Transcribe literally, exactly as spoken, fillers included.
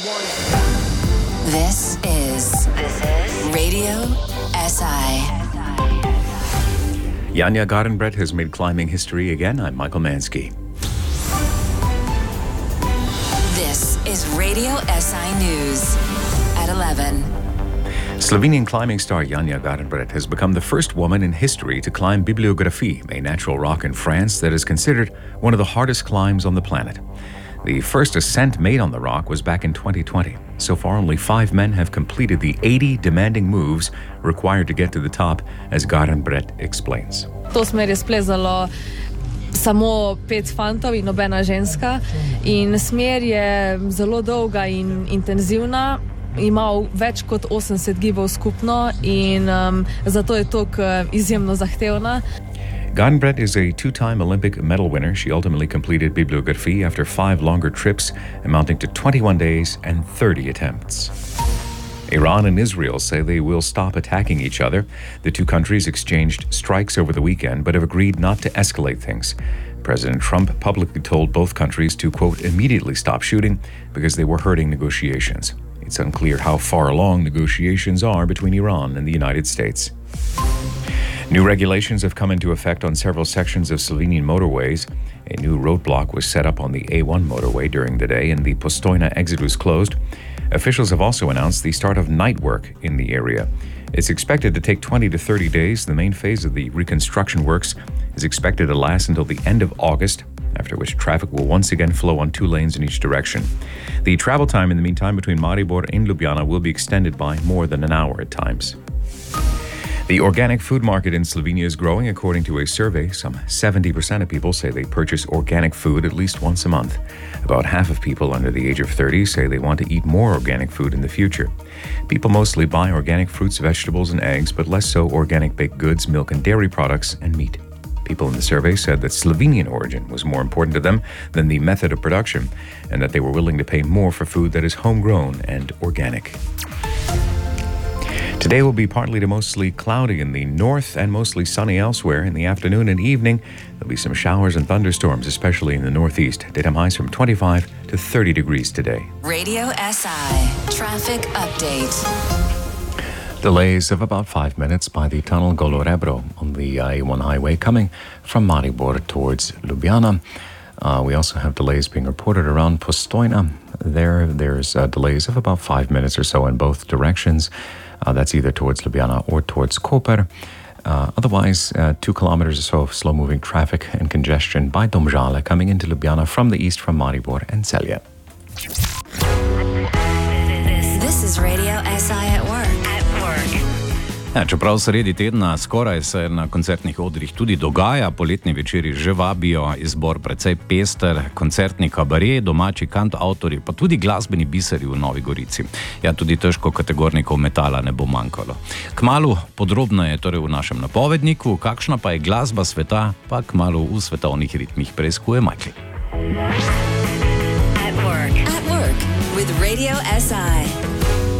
This is, this is Radio S I. Janja Gardenbrett has made climbing history again. I'm Michael Mansky. This is Radio S I News at eleven. Slovenian climbing star Janja Gardenbrett has become the first woman in history to climb Bibliografie, a natural rock in France that is considered one of the hardest climbs on the planet. The first ascent made on the rock was back in twenty twenty. So far, only five men have completed the eighty demanding moves required to get to the top, as Gardenbrett explains. To smer je splezalo samo pet fantov in nobena ženska in smer je zelo dolga in intenzivna. Ima več kot osemdeset gibov skupno in um, zato je toliko izjemno zahtevna. Gardenbrett is a two-time Olympic medal winner. She ultimately completed Bibliografie after five longer trips, amounting to twenty-one days and thirty attempts. Iran and Israel say they will stop attacking each other. The two countries exchanged strikes over the weekend, but have agreed not to escalate things. President Trump publicly told both countries to, quote, immediately stop shooting because they were hurting negotiations. It's unclear how far along negotiations are between Iran and the United States. New regulations have come into effect on several sections of Slovenian motorways. A new roadblock was set up on the A one motorway during the day, and the Postojna exit was closed. Officials have also announced the start of night work in the area. It's expected to take twenty to thirty days. The main phase of the reconstruction works is expected to last until the end of August, after which traffic will once again flow on two lanes in each direction. The travel time in the meantime between Maribor and Ljubljana will be extended by more than an hour at times. The organic food market in Slovenia is growing. According to a survey, some seventy percent of people say they purchase organic food at least once a month. About half of people under the age of thirty say they want to eat more organic food in the future. People mostly buy organic fruits, vegetables, and eggs, but less so organic baked goods, milk and dairy products, and meat. People in the survey said that Slovenian origin was more important to them than the method of production, and that they were willing to pay more for food that is homegrown and organic. Today will be partly to mostly cloudy in the north and mostly sunny elsewhere. In the afternoon and evening, there'll be some showers and thunderstorms, especially in the northeast. Daytime highs from twenty-five to thirty degrees today. Radio S I Traffic Update. Delays of about five minutes by the tunnel Golorebro on the A one highway coming from Maribor towards Ljubljana. Uh, we also have delays being reported around Postojna. There, there's uh, delays of about five minutes or so in both directions. Uh, that's either towards Ljubljana or towards Koper. Uh, otherwise, uh, two kilometers or so of slow-moving traffic and congestion by Domžale coming into Ljubljana from the east from Maribor and Celje. This is Radio S I at work. At work. Ja, čeprav sredi tedna skoraj se na koncertnih odrih tudi dogaja, poletni večeri že vabijo, izbor precej pester, koncertni kabaret, domači kantavtorji, pa tudi glasbeni biseri v Novi Gorici. Ja, tudi težko kategornikov metala ne bo manjkalo. Kmalu podrobneje torej v našem napovedniku, kakšna pa je glasba sveta, pa kmalu v svetovnih ritmih preiskuje Michael. At work. At work with Radio S I.